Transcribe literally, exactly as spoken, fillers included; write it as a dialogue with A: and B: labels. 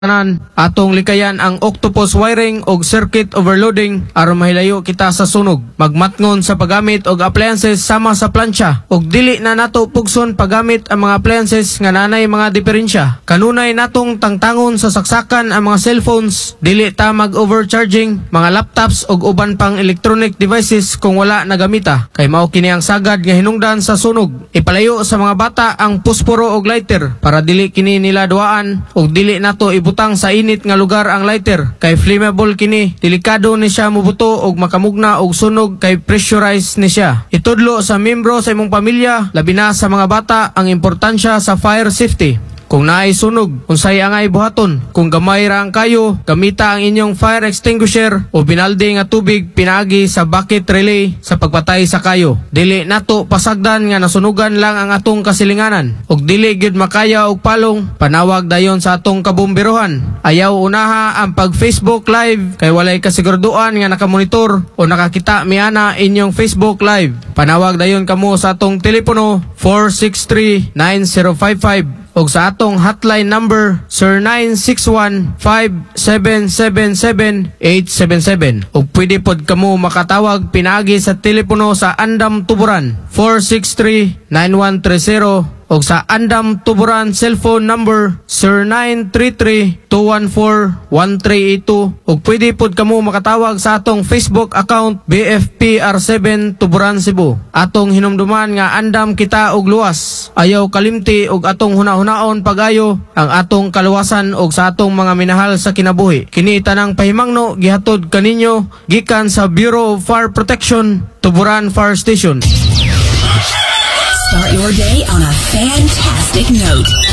A: tanan atong likayan ang octopus wiring og circuit overloading aron mahilayo kita sa sunog. Magmatngon sa paggamit og appliances sama sa plancha og dili na nato pugson paggamit ang mga appliances nga nanay mga diferensya. Kanunay natong tangtangon sa saksakan ang mga cellphones, dili ta mag-overcharging mga laptops og uban pang electronic devices kung wala nagamita. Kay mao kini ang sagad nga hinungdan sa sunog. Ipalayo sa mga bata ang pusporo og lighter para dili kini nila duaan og dili nato ibutang sa init nga lugar ang lighter kay flammable kini. Delikado ni siya mubuto og makamugna og sunog kay pressurized ni siya. Itudlo sa miyembro sa imong pamilya, labi na sa mga bata, ang importansya sa fire safety. Kung naay sunog, unsay angay buhaton. Kung gamay ra ang kayo, gamita ang inyong fire extinguisher o binalde nga tubig pinaagi sa bucket relay sa pagpatay sa kayo. Dili nato pasagdan nga nasunugan lang ang atong kasilinganan. Og dili gyud makaya og palong, panawag dayon sa atong kabomberohan. Ayaw unaha ang pag Facebook live kay walay kasiguraduan nga nakamonitor o nakakita miana inyong Facebook live. Panawag dayon kamo sa atong telepono four six three nine zero five five og sa atong hotline number zero nine six one five seven seven seven eight seven seven. Og pwede pod kamo makatawag pinaagi sa telepono sa Andam Tuburan four six three nine one three zero og sa Andam Tuburan cellphone number zero nine three three two one four one three eight two. Og pwede pod kamo makatawag sa atong Facebook account B F P R seven Tuburan Cebu. Atong hinumduman nga andam kita og luwas. Ayaw kalimti og atong hunahunahon pagayo ang atong kaluwasan og sa atong mga minahal sa kinabuhi. Kini tanang pahimangno gihatod kaninyo gikan sa Bureau of Fire Protection, Tuburan Fire Station.
B: Start your day on a fantastic note.